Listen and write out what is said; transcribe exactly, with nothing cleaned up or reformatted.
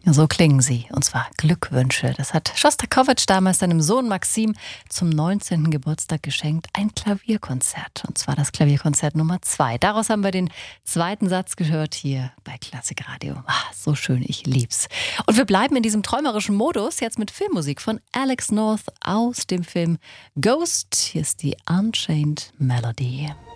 So klingen sie, und zwar Glückwünsche. Das hat Schostakowitsch damals seinem Sohn Maxim zum neunzehnten Geburtstag geschenkt. Ein Klavierkonzert, und zwar das Klavierkonzert Nummer zwei. Daraus haben wir den zweiten Satz gehört hier bei Klassik Radio. Ah, so schön, ich lieb's. Und wir bleiben in diesem träumerischen Modus, jetzt mit Filmmusik von Alex North aus dem Film Ghost. Hier ist die Unchained Melody.